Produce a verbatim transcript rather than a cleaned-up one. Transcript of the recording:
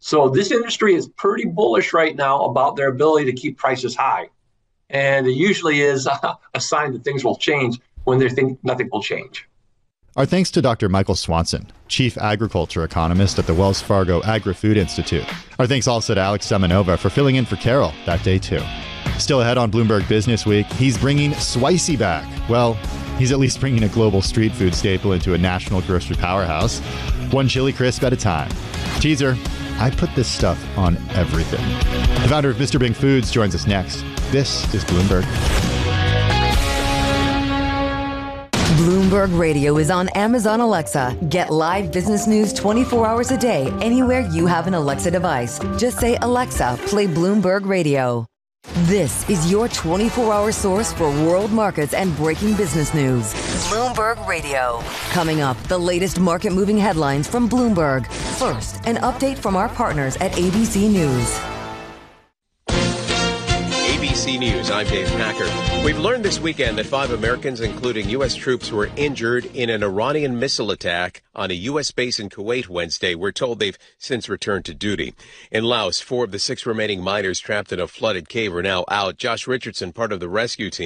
So this industry is pretty bullish right now about their ability to keep prices high. And it usually is a sign that things will change when they think nothing will change. Our thanks to Doctor Michael Swanson, Chief Agriculture Economist at the Wells Fargo Agri-Food Institute. Our thanks also to Alex Semenova for filling in for Carol that day too. Still ahead on Bloomberg Business Week, he's bringing Slicey back. Well, he's at least bringing a global street food staple into a national grocery powerhouse, one chili crisp at a time. Teaser, I put this stuff on everything. The founder of Mister Bing Foods joins us next. This is Bloomberg. Bloomberg Radio is on Amazon Alexa. Get live business news twenty-four hours a day anywhere you have an Alexa device. Just say, Alexa, play Bloomberg Radio. This is your twenty-four hour source for world markets and breaking business news. Bloomberg Radio. Coming up, the latest market-moving headlines from Bloomberg. First, an update from our partners at A B C News. A B C News, I'm Dave Packer. We've learned this weekend that five Americans, including U S troops, were injured in an Iranian missile attack on a U S base in Kuwait Wednesday. We're told they've since returned to duty. In Laos, four of the six remaining miners trapped in a flooded cave are now out. Josh Richardson, part of the rescue team,